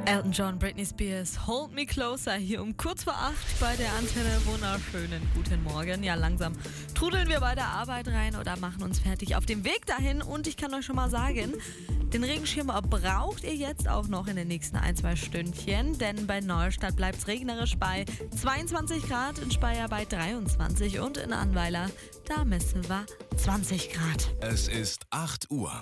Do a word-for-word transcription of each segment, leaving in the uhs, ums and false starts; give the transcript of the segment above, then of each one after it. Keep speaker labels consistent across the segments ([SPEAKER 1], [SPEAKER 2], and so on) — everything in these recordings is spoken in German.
[SPEAKER 1] Elton John, Britney Spears, Hold Me Closer, hier um kurz vor acht bei der Antenne. Wunderschönen guten Morgen. Ja, langsam trudeln wir bei der Arbeit rein oder machen uns fertig auf dem Weg dahin. Und ich kann euch schon mal sagen, den Regenschirm braucht ihr jetzt auch noch in den nächsten ein, zwei Stündchen. Denn bei Neustadt bleibt es regnerisch bei zweiundzwanzig Grad, in Speyer bei dreiundzwanzig und in Annweiler, da messen wir zwanzig Grad.
[SPEAKER 2] Es ist acht Uhr.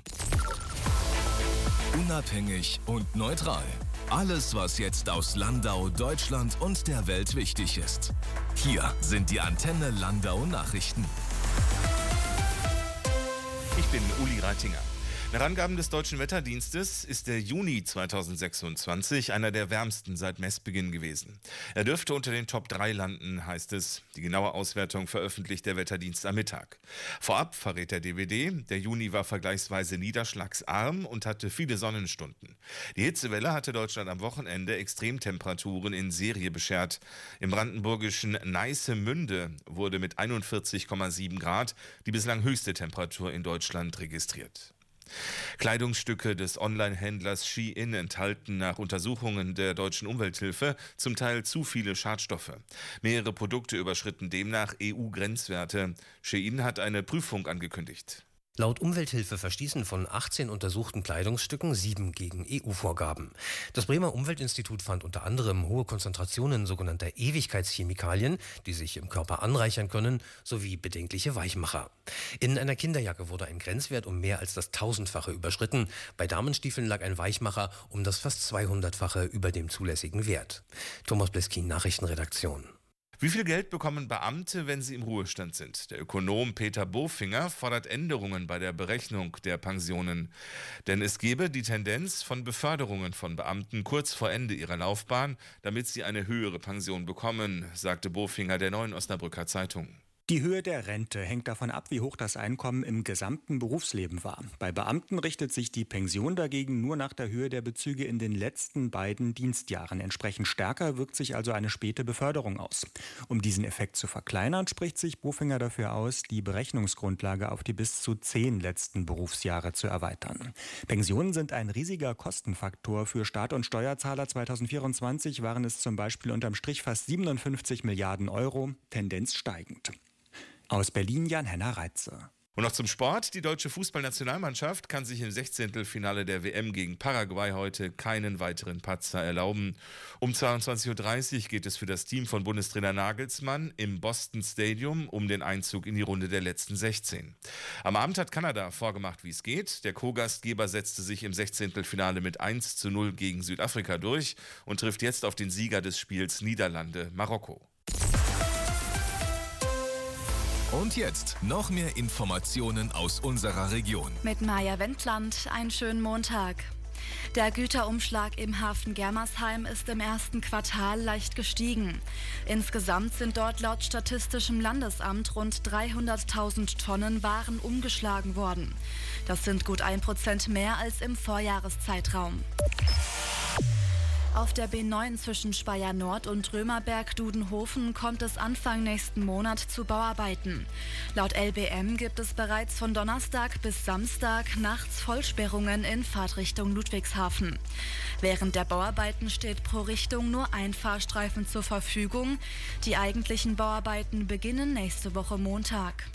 [SPEAKER 2] Unabhängig und neutral. Alles, was jetzt aus Landau, Deutschland und der Welt wichtig ist. Hier sind die Antenne Landau Nachrichten.
[SPEAKER 3] Ich bin Uli Reitinger. Nach Angaben des Deutschen Wetterdienstes ist der Juni zweitausendsechsundzwanzig einer der wärmsten seit Messbeginn gewesen. Er dürfte unter den Top drei landen, heißt es. Die genaue Auswertung veröffentlicht der Wetterdienst am Mittag. Vorab verrät der D W D, der Juni war vergleichsweise niederschlagsarm und hatte viele Sonnenstunden. Die Hitzewelle hatte Deutschland am Wochenende Extremtemperaturen in Serie beschert. Im brandenburgischen Neissemünde wurde mit einundvierzig Komma sieben Grad die bislang höchste Temperatur in Deutschland registriert. Kleidungsstücke des Online-Händlers Shein enthalten nach Untersuchungen der deutschen Umwelthilfe zum Teil zu viele Schadstoffe. Mehrere Produkte überschritten demnach E U-Grenzwerte. Shein hat eine Prüfung angekündigt.
[SPEAKER 4] Laut Umwelthilfe verstießen von achtzehn untersuchten Kleidungsstücken sieben gegen E U-Vorgaben. Das Bremer Umweltinstitut fand unter anderem hohe Konzentrationen sogenannter Ewigkeitschemikalien, die sich im Körper anreichern können, sowie bedenkliche Weichmacher. In einer Kinderjacke wurde ein Grenzwert um mehr als das Tausendfache überschritten. Bei Damenstiefeln lag ein Weichmacher um das fast zweihundertfache über dem zulässigen Wert. Thomas Bleskin, Nachrichtenredaktion.
[SPEAKER 3] Wie viel Geld bekommen Beamte, wenn sie im Ruhestand sind? Der Ökonom Peter Bofinger fordert Änderungen bei der Berechnung der Pensionen. Denn es gebe die Tendenz von Beförderungen von Beamten kurz vor Ende ihrer Laufbahn, damit sie eine höhere Pension bekommen, sagte Bofinger der Neuen Osnabrücker Zeitung.
[SPEAKER 5] Die Höhe der Rente hängt davon ab, wie hoch das Einkommen im gesamten Berufsleben war. Bei Beamten richtet sich die Pension dagegen nur nach der Höhe der Bezüge in den letzten beiden Dienstjahren. Entsprechend stärker wirkt sich also eine späte Beförderung aus. Um diesen Effekt zu verkleinern, spricht sich Bofinger dafür aus, die Berechnungsgrundlage auf die bis zu zehn letzten Berufsjahre zu erweitern. Pensionen sind ein riesiger Kostenfaktor für Staat und Steuerzahler. zweitausendvierundzwanzig waren es zum Beispiel unterm Strich fast siebenundfünfzig Milliarden Euro, Tendenz steigend. Aus Berlin Jan-Henner Reitze.
[SPEAKER 3] Und noch zum Sport. Die deutsche Fußballnationalmannschaft kann sich im Sechzehntelfinale der W M gegen Paraguay heute keinen weiteren Patzer erlauben. Um zweiundzwanzig Uhr dreißig geht es für das Team von Bundestrainer Nagelsmann im Boston Stadium um den Einzug in die Runde der letzten sechzehn. Am Abend hat Kanada vorgemacht, wie es geht. Der Co-Gastgeber setzte sich im Sechzehntelfinale mit eins zu null gegen Südafrika durch und trifft jetzt auf den Sieger des Spiels Niederlande-Marokko.
[SPEAKER 2] Und jetzt noch mehr Informationen aus unserer Region.
[SPEAKER 6] Mit Maja Wendland, einen schönen Montag. Der Güterumschlag im Hafen Germersheim ist im ersten Quartal leicht gestiegen. Insgesamt sind dort laut Statistischem Landesamt rund dreihunderttausend Tonnen Waren umgeschlagen worden. Das sind gut ein Prozent mehr als im Vorjahreszeitraum. Auf der B neun zwischen Speyer Nord und Römerberg-Dudenhofen kommt es Anfang nächsten Monat zu Bauarbeiten. Laut L B M gibt es bereits von Donnerstag bis Samstag nachts Vollsperrungen in Fahrtrichtung Ludwigshafen. Während der Bauarbeiten steht pro Richtung nur ein Fahrstreifen zur Verfügung. Die eigentlichen Bauarbeiten beginnen nächste Woche Montag.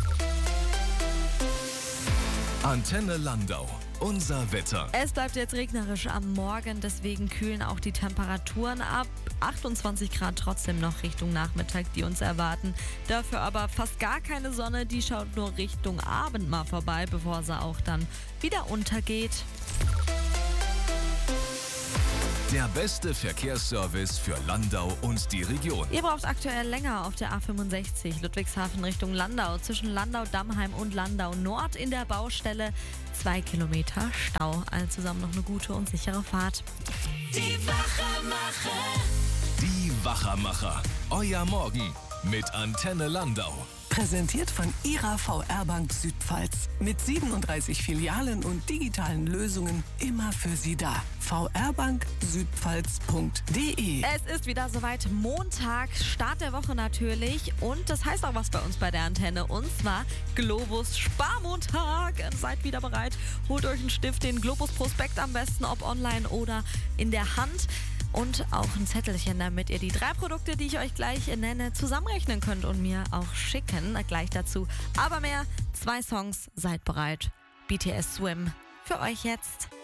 [SPEAKER 2] Antenne Landau. Unser Wetter.
[SPEAKER 1] Es bleibt jetzt regnerisch am Morgen, deswegen kühlen auch die Temperaturen ab. achtundzwanzig Grad trotzdem noch Richtung Nachmittag, die uns erwarten. Dafür aber fast gar keine Sonne, die schaut nur Richtung Abend mal vorbei, bevor sie auch dann wieder untergeht.
[SPEAKER 2] Der beste Verkehrsservice für Landau und die Region.
[SPEAKER 1] Ihr braucht aktuell länger auf der A fünfundsechzig Ludwigshafen Richtung Landau. Zwischen Landau-Dammheim und Landau-Nord in der Baustelle zwei Kilometer Stau. Allen zusammen noch eine gute und sichere Fahrt.
[SPEAKER 7] Die Wachermacher.
[SPEAKER 2] Die Wachermacher. Euer Morgen mit Antenne Landau.
[SPEAKER 7] Präsentiert von Ihrer V R-Bank Südpfalz. Mit siebenunddreißig Filialen und digitalen Lösungen immer für Sie da. v r bank südpfalz punkt d e.
[SPEAKER 1] Es ist wieder soweit, Montag, Start der Woche natürlich. Und das heißt auch was bei uns bei der Antenne. Und zwar Globus Sparmontag. Seid wieder bereit. Holt euch einen Stift, den Globus Prospekt am besten, ob online oder in der Hand. Und auch ein Zettelchen, damit ihr die drei Produkte, die ich euch gleich nenne, zusammenrechnen könnt und mir auch schicken. Gleich dazu. Aber mehr, zwei Songs, seid bereit. B T S Swim für euch jetzt.